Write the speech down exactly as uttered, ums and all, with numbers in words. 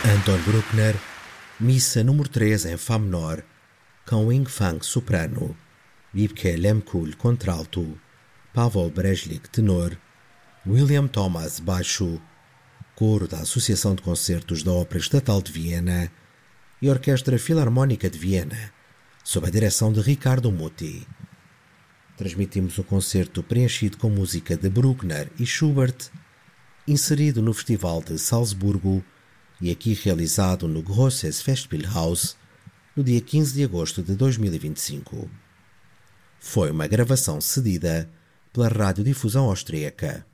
Anton Bruckner, Missa número três em Fá menor, com Ying Fang soprano, Wiebke Lemkuhl contralto, Pavel Breslik tenor, William Thomas baixo, coro da Associação de Concertos da Ópera Estatal de Viena e Orquestra Filarmónica de Viena, sob a direção de Ricardo Muti. Transmitimos um concerto preenchido com música de Bruckner e Schubert, inserido no Festival de Salzburgo e aqui realizado no Grosses Festspielhaus no dia quinze de agosto de dois mil e vinte e cinco. Foi uma gravação cedida pela Radiodifusão Austríaca.